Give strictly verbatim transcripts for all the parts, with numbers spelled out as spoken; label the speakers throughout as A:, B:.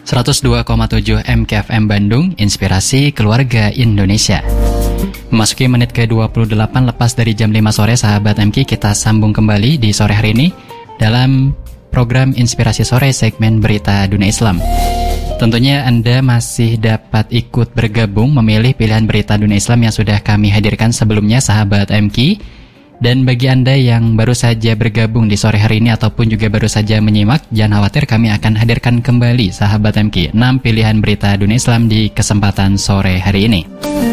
A: seratus dua koma tujuh M K F M Bandung, Inspirasi Keluarga Indonesia. Memasuki menit ke dua puluh delapan lepas dari jam lima sore, sahabat M K, kita sambung kembali di sore hari ini dalam program Inspirasi Sore segmen Berita Dunia Islam. Tentunya Anda masih dapat ikut bergabung memilih pilihan berita dunia Islam yang sudah kami hadirkan sebelumnya, sahabat M K. Dan bagi Anda yang baru saja bergabung di sore hari ini ataupun juga baru saja menyimak, jangan khawatir, kami akan hadirkan kembali, sahabat M K, enam pilihan berita dunia Islam di kesempatan sore hari ini.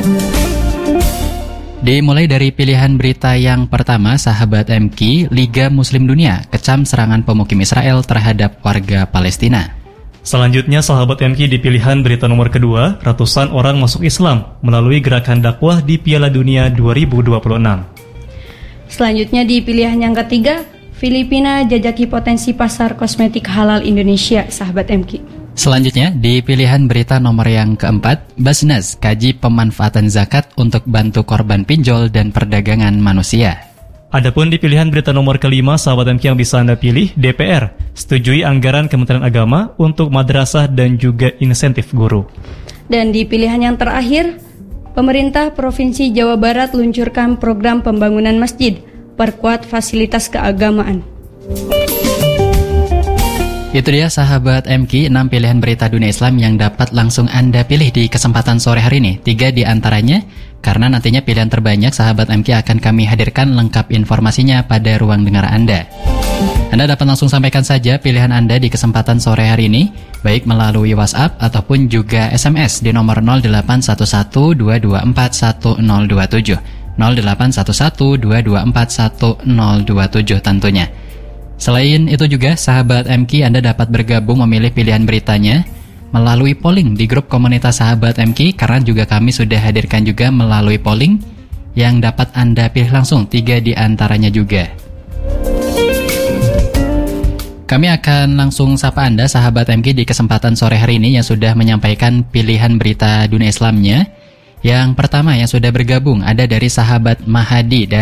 A: Dimulai dari pilihan berita yang pertama, sahabat M K, Liga Muslim Dunia kecam serangan pemukim Israel terhadap warga Palestina.
B: Selanjutnya, sahabat M K, di pilihan berita nomor kedua, ratusan orang masuk Islam melalui gerakan dakwah di Piala Dunia dua ribu dua puluh enam.
C: Selanjutnya di pilihan yang ketiga, Filipina jajaki potensi pasar kosmetik halal Indonesia, sahabat M K.
A: Selanjutnya di pilihan berita nomor yang keempat, Basnas kaji pemanfaatan zakat untuk bantu korban pinjol dan perdagangan manusia.
B: Adapun di pilihan berita nomor kelima, sahabat M K, yang bisa Anda pilih, D P R setujui anggaran Kementerian Agama untuk madrasah dan juga insentif guru.
C: Dan di pilihan yang terakhir, Pemerintah Provinsi Jawa Barat luncurkan program pembangunan masjid, perkuat fasilitas keagamaan.
A: Itu dia, sahabat M K, enam pilihan berita dunia Islam yang dapat langsung Anda pilih di kesempatan sore hari ini. Tiga di antaranya, karena nantinya pilihan terbanyak, sahabat M K, akan kami hadirkan lengkap informasinya pada ruang dengar Anda. Anda dapat langsung sampaikan saja pilihan Anda di kesempatan sore hari ini, baik melalui WhatsApp ataupun juga S M S di nomor nol delapan satu satu dua dua empat satu nol dua tujuh, nol delapan satu satu dua dua empat satu nol dua tujuh tentunya. Selain itu juga, sahabat M K, Anda dapat bergabung memilih pilihan beritanya melalui polling di grup komunitas sahabat M K, karena juga kami sudah hadirkan juga melalui polling yang dapat Anda pilih langsung, tiga di antaranya juga. Kami akan langsung sapa Anda, sahabat M K, di kesempatan sore hari ini yang sudah menyampaikan pilihan berita dunia Islamnya. Yang pertama yang sudah bergabung ada dari sahabat Mahadi